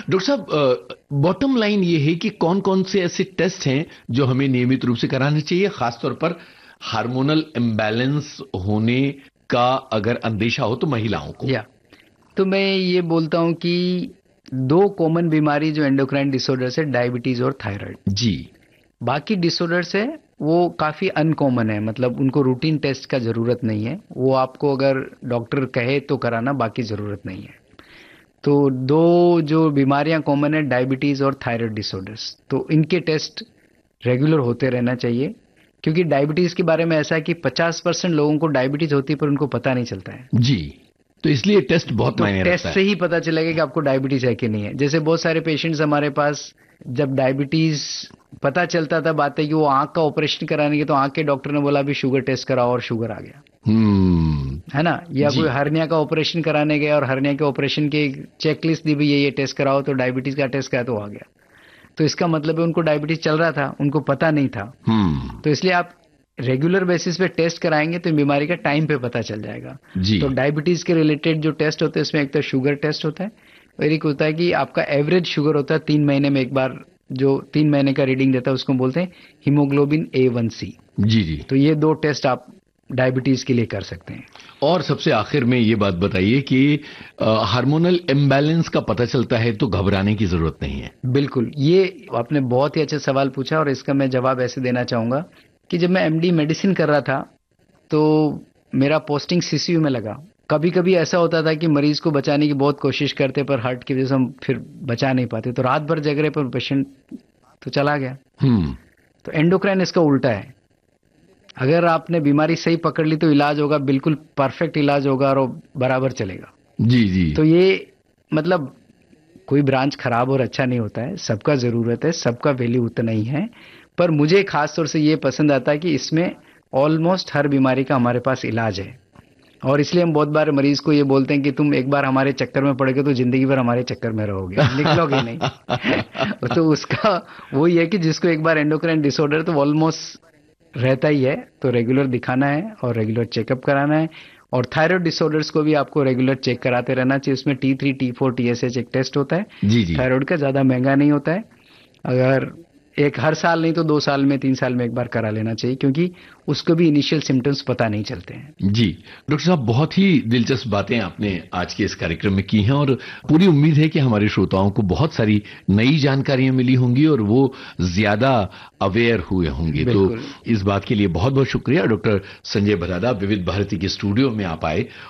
Doctor साहब, bottom line ये है कि कौन कौन से ऐसे टेस्ट हैं जो हमें नियमित रूप से कराने चाहिए, खासतौर पर हार्मोनल इम्बैलेंस होने का अगर अंदेशा हो तो महिलाओं को? तो मैं ये बोलता हूं कि दो कॉमन बीमारी जो एंडोक्राइन डिसऑर्डर्स है, डायबिटीज और थायराइड। जी। बाकी डिसऑर्डर्स है वो काफी अनकॉमन है, मतलब उनको रूटीन टेस्ट का जरूरत नहीं है, वो आपको अगर डॉक्टर कहे तो कराना, बाकी जरूरत नहीं है। तो दो जो बीमारियां कॉमन है, डायबिटीज और थायराइड डिसऑर्डर्स, तो इनके टेस्ट रेगुलर होते रहना चाहिए। क्योंकि डायबिटीज के बारे में ऐसा है कि 50% लोगों को डायबिटीज होती है पर उनको पता नहीं चलता है। जी, तो इसलिए टेस्ट बहुत तो मायने टेस्ट रखता से है। ही पता चलेगा कि आपको डायबिटीज है कि नहीं है। जैसे बहुत सारे पेशेंट्स हमारे पास, जब डायबिटीज पता चलता था, बात है कि वो आंख का ऑपरेशन कराने के, तो आंख के डॉक्टर ने बोला अभी शुगर टेस्ट कराओ, और शुगर आ गया, है ना। या जी। कोई हर्निया का ऑपरेशन कराने गया और हर्निया के ऑपरेशन की चेकलिस्ट दी भी, ये टेस्ट कराओ, तो डायबिटीज का टेस्ट कराया तो आ गया। तो इसका मतलब है उनको डायबिटीज चल रहा था, उनको पता नहीं था। हम्म। तो इसलिए आप रेगुलर बेसिस पे टेस्ट कराएंगे तो बीमारी का टाइम पे पता चल जाएगा। जी। तो डायबिटीज के रिलेटेड जो टेस्ट होते हैं, उसमें एक तो शुगर टेस्ट होता है, और एक होता है कि आपका एवरेज शुगर होता है 3 महीने में एक बार, जो 3 महीने का रीडिंग देता है उसको बोलते हैं हीमोग्लोबिन A1C। जी। जी। तो ये दो टेस्ट आप डायबिटीज के लिए कर सकते हैं। और सबसे आखिर में ये बात बताइए कि हार्मोनल इम्बैलेंस का पता चलता है तो घबराने की जरूरत नहीं है? बिल्कुल, ये आपने बहुत ही अच्छा सवाल पूछा, और इसका मैं जवाब ऐसे देना चाहूंगा कि जब मैं MD मेडिसिन कर रहा था तो मेरा पोस्टिंग CCU में लगा। कभी कभी ऐसा होता था कि मरीज को बचाने की बहुत कोशिश करते, पर हार्ट की वजह से हम फिर बचा नहीं पाते, तो रात भर जग रहे पर पेशेंट तो चला गया। हम्म। तो एंडोक्राइन इसका उल्टा है। अगर आपने बीमारी सही पकड़ ली तो इलाज होगा, बिल्कुल परफेक्ट इलाज होगा, और वो बराबर चलेगा। जी। जी। तो ये मतलब कोई ब्रांच खराब और अच्छा नहीं होता है, सबका जरूरत है, सबका वैल्यू उतना ही है। पर मुझे खास तौर से ये पसंद आता है कि इसमें ऑलमोस्ट हर बीमारी का हमारे पास इलाज है। और इसलिए हम बहुत बार मरीज को ये बोलते हैं कि तुम एक बार हमारे चक्कर में पड़ोगे तो जिंदगी भर हमारे चक्कर में रहोगे, निकलोगे नहीं। तो उसका वही है कि जिसको एक बार एंडोक्राइन डिसऑर्डर तो ऑलमोस्ट रहता ही है, तो रेगुलर दिखाना है और रेगुलर चेकअप कराना है। और थायराइड डिसऑर्डर्स को भी आपको रेगुलर चेक कराते रहना चाहिए। उसमें T3 T4 TSH एक टेस्ट होता है। जी। जी। थायराइड का ज्यादा महंगा नहीं होता है। अगर एक हर साल नहीं तो 2 साल में 3 साल में एक बार करा लेना चाहिए, क्योंकि उसको भी इनिशियल सिम्टम्स पता नहीं चलते हैं। जी। डॉक्टर साहब, बहुत ही दिलचस्प बातें आपने आज के इस कार्यक्रम में की हैं और पूरी उम्मीद है कि हमारे श्रोताओं को बहुत सारी नई जानकारियां मिली होंगी और वो ज्यादा अवेयर हुए होंगे। तो इस बात के लिए बहुत बहुत शुक्रिया। डॉक्टर संजय भदादा, विविध भारती के स्टूडियो में आप आए